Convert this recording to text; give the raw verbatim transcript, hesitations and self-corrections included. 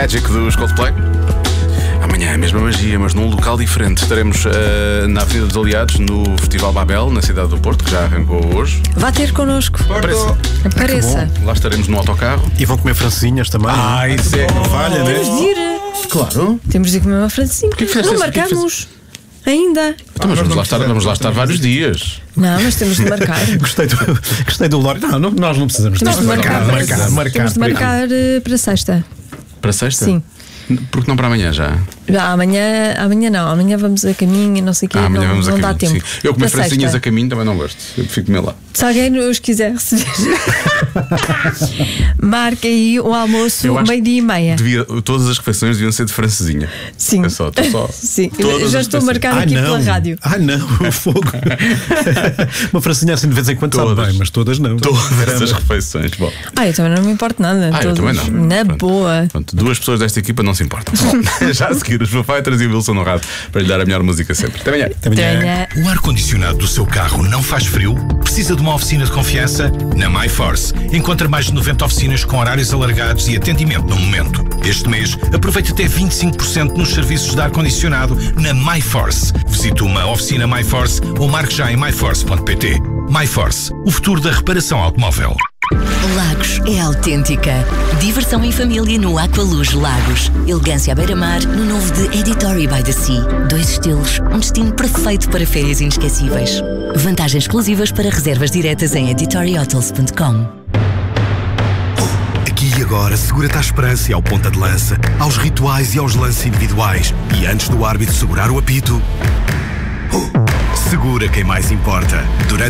Magic dos Coldplay. Amanhã é a mesma magia, mas num local diferente. Estaremos uh, na Avenida dos Aliados, no Festival Babel, na cidade do Porto, que já arrancou hoje. Vá ter connosco. Apareça. Apareça. Lá estaremos no autocarro. E vão comer francesinhas também. Ah, isso é. Não falha, né? Temos de ir. Claro. Temos de ir comer uma francesinha. que fizeste Não esse- que marcamos. Ainda. Então, mas vamos lá estar, vamos lá estar vários dias. Não, mas temos de marcar. Gostei do, gostei do Lore. Não, não, nós não precisamos Temos de marcar. marcar, marcar, marcar. Temos de marcar eh, para sexta. Para sexta? Sim. Porque não para amanhã já? Já, amanhã, amanhã não. Amanhã vamos a caminho e não sei o quê. Ah, amanhã não vamos a não dá caminho. tempo. Sim. Eu comer Para francinhas sexta. a caminho também não gosto. Eu prefiro comer lá. Se alguém nos quiser receber, marca aí o almoço Eu acho meio-dia e meia. Devia, todas as refeições deviam ser de francesinha. Sim. É só, estou só. Sim, Todas eu já as estou a refeições. marcar Ah, aqui não. pela rádio. Ah, não, o fogo. Uma francinha assim de vez em quando sabe Todas. bem, mas todas não. Todas as refeições. Bom, Ah, eu também não me importo nada. Ah, eu todos também não. Na Pronto. boa. pronto, duas pessoas desta equipa não se importam. Bom, já a seguir os Foo Fighters e o Wilson no rádio para lhe dar a melhor música sempre. Até amanhã. Até amanhã. Tenha. O ar-condicionado do seu carro não faz frio? Precisa de uma oficina de confiança? Na MyForce. Encontra mais de noventa oficinas com horários alargados e atendimento no momento. Este mês, aproveite até vinte e cinco por cento nos serviços de ar-condicionado na MyForce. Visite uma oficina MyForce ou marque já em my force ponto p t. MyForce, o futuro da reparação automóvel. Lagos é autêntica. Diversão em família no Aqualuz Lagos. Elegância à beira-mar no novo de Editory by the Sea. Dois estilos, um destino perfeito para férias inesquecíveis. Vantagens exclusivas para reservas diretas em editory hotels ponto com. Aqui e agora, segura-te à esperança e ao ponta de lança, aos rituais e aos lances individuais. E antes do árbitro segurar o apito, segura quem mais importa. Durante